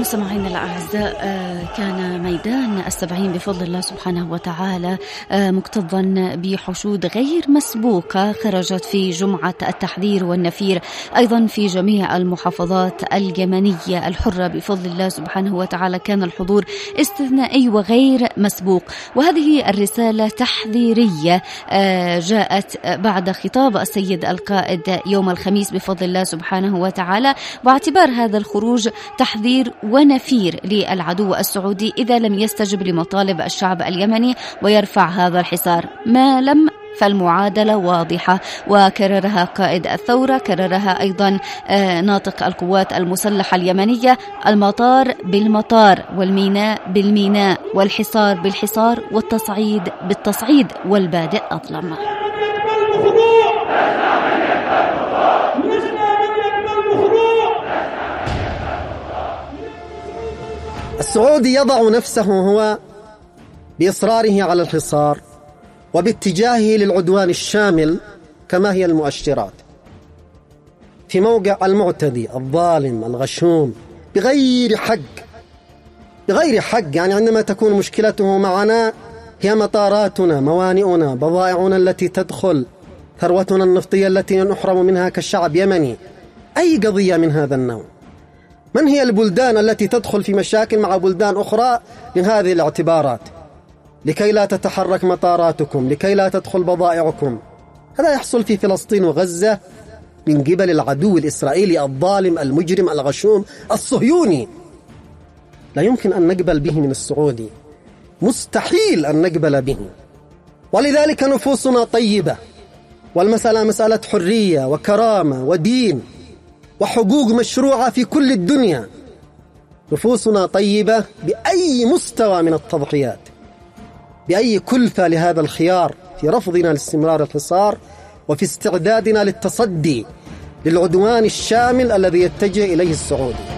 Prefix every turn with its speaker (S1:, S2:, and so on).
S1: مستمعينا الأعزاء، كان ميدان السبعين بفضل الله سبحانه وتعالى مكتظا بحشود غير مسبوقة خرجت في جمعة التحذير والنفير، أيضا في جميع المحافظات اليمنية الحرة بفضل الله سبحانه وتعالى. كان الحضور استثنائي وغير مسبوق، وهذه الرسالة تحذيرية جاءت بعد خطاب السيد القائد يوم الخميس بفضل الله سبحانه وتعالى، واعتبار هذا الخروج تحذير ونفير للعدو السعودي إذا لم يستجب لمطالب الشعب اليمني ويرفع هذا الحصار. ما لم فالمعادلة واضحة، وكررها قائد الثورة، كررها أيضا ناطق القوات المسلحة اليمنية: المطار بالمطار، والميناء بالميناء، والحصار بالحصار، والتصعيد بالتصعيد، والبادئ أظلم.
S2: السعودي يضع نفسه هو بإصراره على الحصار وباتجاهه للعدوان الشامل كما هي المؤشرات في موقع المعتدي الظالم الغشوم بغير حق. يعني عندما تكون مشكلته معنا هي مطاراتنا، موانئنا، بضائعنا التي تدخل، ثروتنا النفطية التي نحرم منها كالشعب يمني. أي قضية من هذا النوع؟ من هي البلدان التي تدخل في مشاكل مع بلدان أخرى لهذه الاعتبارات؟ لكي لا تتحرك مطاراتكم، لكي لا تدخل بضائعكم. هذا يحصل في فلسطين وغزة من قبل العدو الإسرائيلي الظالم المجرم الغشوم الصهيوني. لا يمكن أن نقبل به من السعودي، مستحيل أن نقبل به. ولذلك نفوسنا طيبة، والمسألة مسألة حرية وكرامة ودين وحقوق مشروعة في كل الدنيا. نفوسنا طيبة بأي مستوى من التضحيات، بأي كلفة لهذا الخيار في رفضنا لاستمرار الحصار وفي استعدادنا للتصدي للعدوان الشامل الذي يتجه إليه السعودي.